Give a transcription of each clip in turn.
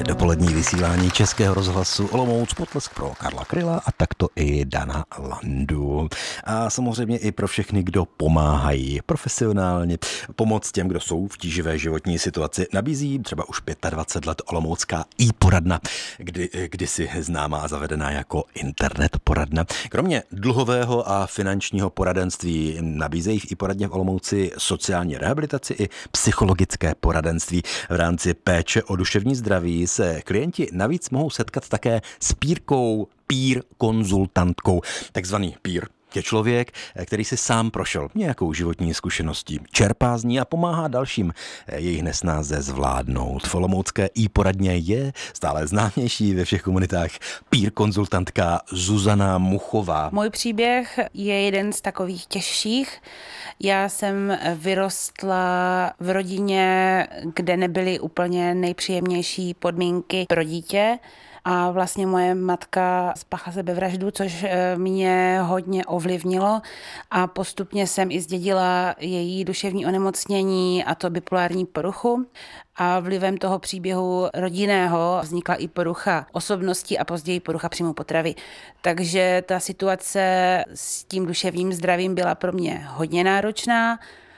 Dopolední vysílání Českého rozhlasu Olomouc, potlesk pro Karla Kryla a takto i Dana Landu. A samozřejmě i pro všechny, kdo pomáhají profesionálně. Pomoc těm, kdo jsou v tíživé životní situaci, nabízí třeba už 25 let olomoucká e-poradna, kdysi známá a zavedená jako internet poradna. Kromě dluhového a finančního poradenství nabízejí v e-poradně v Olomouci sociální rehabilitaci i psychologické poradenství. V rámci péče o duševní zdraví se klienti navíc mohou setkat také s pírkou, peer konzultantkou. Takzvaný peer je člověk, který si sám prošel nějakou životní zkušeností, čerpá z ní a pomáhá dalším jejich nesnáze zvládnout. V olomoucké e-poradně je stále známější ve všech komunitách peer konzultantka Zuzana Muchová. Můj příběh je jeden z takových těžších. Já jsem vyrostla v rodině, kde nebyly úplně nejpříjemnější podmínky pro dítě. A vlastně moje matka spáchala sebevraždu, což mě hodně ovlivnilo a postupně jsem i zdědila její duševní onemocnění a to bipolární poruchu. A vlivem toho příběhu rodinného vznikla i porucha osobnosti a později porucha příjmu potravy. Takže ta situace s tím duševním zdravím byla pro mě hodně náročná,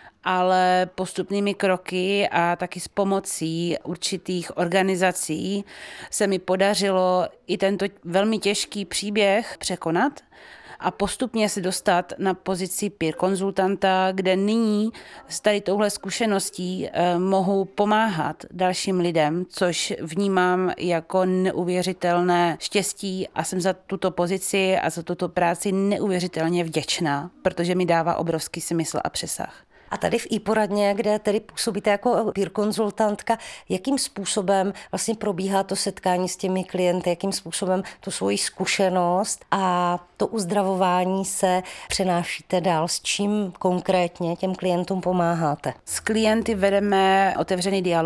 ale postupnými kroky a taky s pomocí určitých organizací se mi podařilo i tento velmi těžký příběh překonat a postupně se dostat na pozici peer konzultanta, kde nyní s tady touhle zkušeností mohu pomáhat dalším lidem, což vnímám jako neuvěřitelné štěstí a jsem za tuto pozici a za tuto práci neuvěřitelně vděčná, protože mi dává obrovský smysl a přesah. A tady v e-poradně, kde tedy působíte jako peer konzultantka, jakým způsobem vlastně probíhá to setkání s těmi klienty, jakým způsobem tu svoji zkušenost a to uzdravování se přenášíte dál, s čím konkrétně těm klientům pomáháte? S klienty vedeme otevřený dialog.